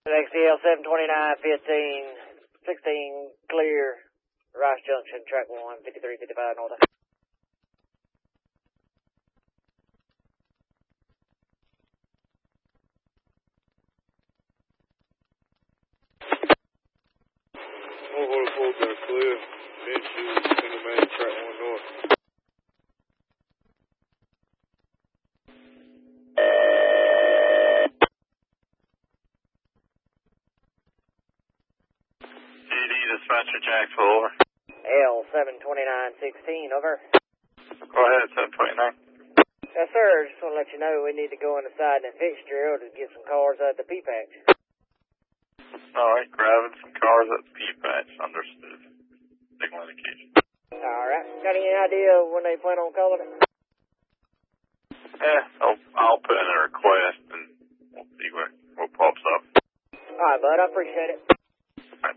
XDL 729, 15, 16, clear, Rice Junction, track 1, 5355 north. Got clear. Single main, track 1 north. GD dispatcher Jacksonville, over. L 72916, over. Go ahead, 729. Yes, sir. Just want to let you know we need to go in the side and fix drill to get some cars out of the P-patch. Alright, grabbing some cars at the P-patch. Understood. Signal indication. Alright. Got any idea when they plan on calling it? Yeah, I'll put in a request and we'll see what pops up. Alright, bud. I appreciate it.